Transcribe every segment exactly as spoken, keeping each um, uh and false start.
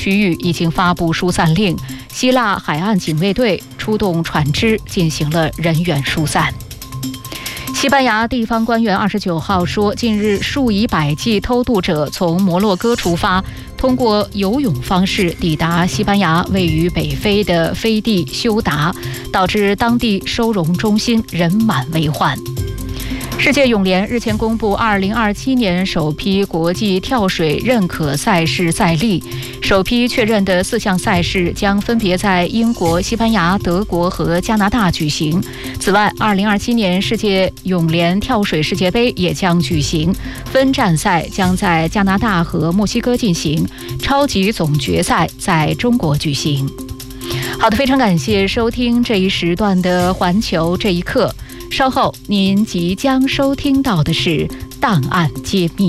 区域已经发布疏散令，希腊海岸警卫队出动船只进行了人员疏散。西班牙地方官员二十九号说，近日数以百计偷渡者从摩洛哥出发，通过游泳方式抵达西班牙位于北非的飞地休达，导致当地收容中心人满为患。世界泳联日前公布二零二七年首批国际跳水认可赛事赛例，首批确认的四项赛事将分别在英国、西班牙、德国和加拿大举行。此外，二零二七年世界泳联跳水世界杯也将举行，分站赛将在加拿大和墨西哥进行，超级总决赛在中国举行。好的，非常感谢收听这一时段的环球这一刻。稍后您即将收听到的是档案揭秘。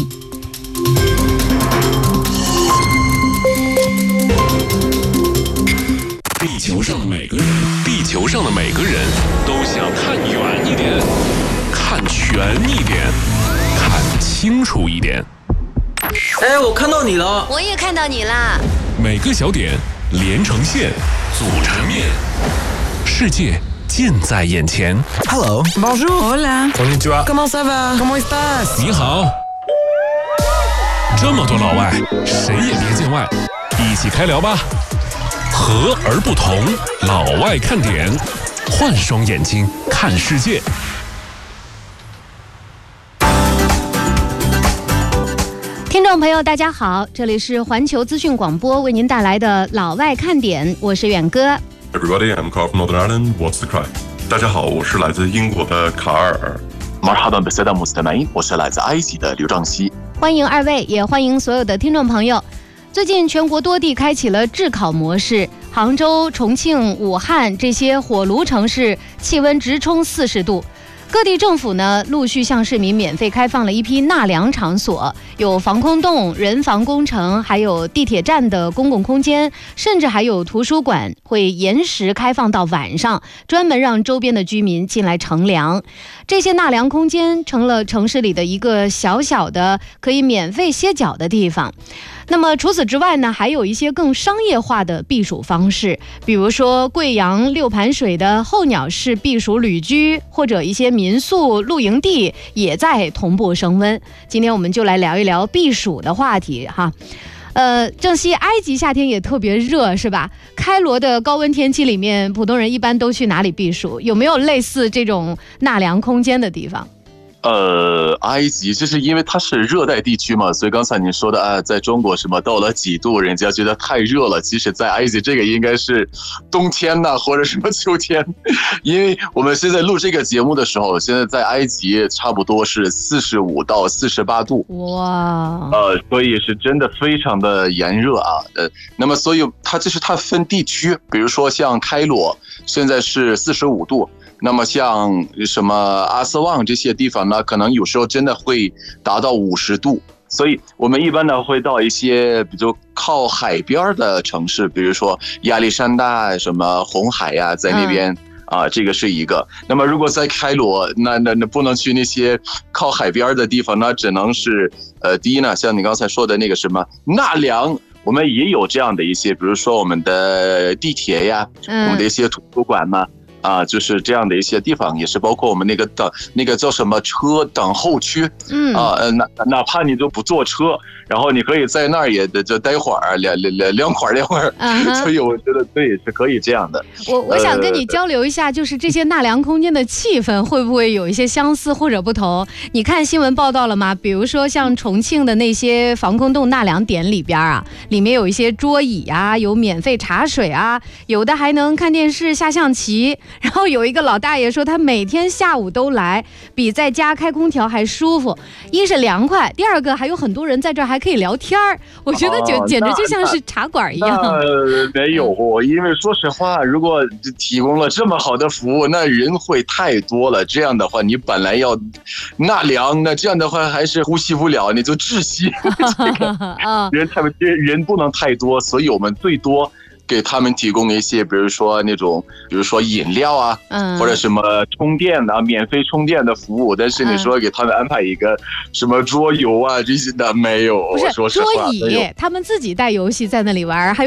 地球上的每个人，地球上的每个人都想看远一点，看全一点，看清楚一点。 哎，我看到你了， 我也看到你啦。 每个小点连成线，组成面，世界近在眼前。 Hello, bonjour, hola, konnichiwa, comment ça va, comment estás？ 你好。这么多老外，谁也别见外，一起开聊吧。和而不同，老外看点，换双眼睛看世界。 听众朋友大家好，这里是环球资讯广播为您带来的老外看点，我是远哥。 Everybody, I'm Carl from Northern Ireland. What's the cry? 大家好，我是来自英国的卡尔。 Marhaban b'Salam Mustamain， 我是来自埃及的刘兆熙。 欢迎二位，也欢迎所有的听众朋友。最近全国多地开启了炙烤模式，杭州、重庆、武汉这些火炉城市气温直冲四十度。各地政府呢陆续向市民免费开放了一批纳凉场所，有防空洞、人防工程，还有地铁站的公共空间，甚至还有图书馆会延时开放到晚上，专门让周边的居民进来乘凉。这些纳凉空间成了城市里的一个小小的可以免费歇脚的地方。那么除此之外呢，还有一些更商业化的避暑方式，比如说贵阳六盘水的候鸟式避暑旅居，或者一些民宿露营地也在同步升温。今天我们就来聊一聊避暑的话题哈。呃，正西，埃及夏天也特别热是吧？开罗的高温天气里面，普通人一般都去哪里避暑？有没有类似这种纳凉空间的地方？ 呃，埃及就是因为它是热带地区嘛，所以刚才您说的啊，在中国什么到了几度，人家觉得太热了。其实，在埃及这个应该是冬天呐、啊，或者什么秋天，因为我们现在录这个节目的时候，现在在埃及差不多是四十五到四十八度，哇，呃，所以是真的非常的炎热啊。呃，那么所以它就是它分地区，比如说像开罗现在是四十五度。那么像什么阿斯旺这些地方呢，可能有时候真的会达到五十度，所以我们一般呢会到一些比如靠海边的城市，比如说亚历山大、什么红海呀、啊，在那边、嗯、啊，这个是一个。那么如果在开罗，那那那不能去那些靠海边的地方，那只能是呃，第一呢，像你刚才说的那个什么纳凉。我们也有这样的一些，比如说我们的地铁呀，嗯、我们的一些图书馆呢。啊，就是这样的一些地方，也是包括我们那个等那个叫什么车等候区，嗯啊，哪哪怕你就不坐车，然后你可以在那儿也就待会儿，两两两会儿两会儿，所以我觉得这也是可以这样的。 我我想跟你交流一下，就是这些纳凉空间的气氛会不会有一些相似或者不同？你看新闻报道了吗？比如说像重庆的那些防空洞纳凉点里边啊，里面有一些桌椅啊，有免费茶水啊，有的还能看电视、下象棋。然后有一个老大爷说，他每天下午都来，比在家开空调还舒服。一是凉快，第二个还有很多人在这儿还可以聊天儿。我觉得就、哦、简直就像是茶馆一样。 呃，没有，因为说实话，如果提供了这么好的服务，那人会太多了。这样的话，你本来要纳凉，那这样的话还是呼吸不了，你就窒息。这个人太人不能太多，所以我们最多。给他们提供一些，比如说那种，比如说饮料啊，嗯、或者什么充电啊，免费充电的服务。但是你说给他们安排一个什么桌游啊这些的没有， 不是说实话桌椅，他们自己带游戏在那里玩，还。